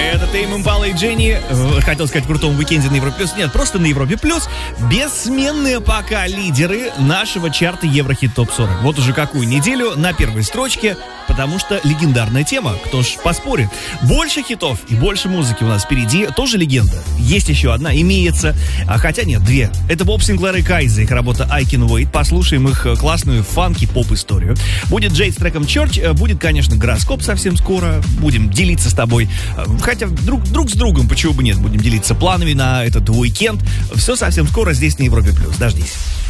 Это Тейм Импала и Дженни. Хотел сказать, в крутом уикенде на Европе Плюс. Нет, просто на Европе Плюс. Бессменные пока лидеры нашего чарта Еврохит ТОП 40. Вот уже какую неделю на первой строчке, потому что легендарная тема. Кто ж поспорит. Больше хитов и больше музыки у нас впереди. Тоже легенда. Есть еще одна, имеется. Хотя нет, две. Это Боб Синклер и Кайза. Их работа I Can Wait. Послушаем их классную фанки-поп-историю. Будет Джейд с треком Church. Будет, конечно, гороскоп совсем скоро. Будем делиться с тобой. Хотя друг с другом, почему бы нет, будем делиться планами на этот уикенд. Все совсем скоро здесь на Европе Плюс. Дождись.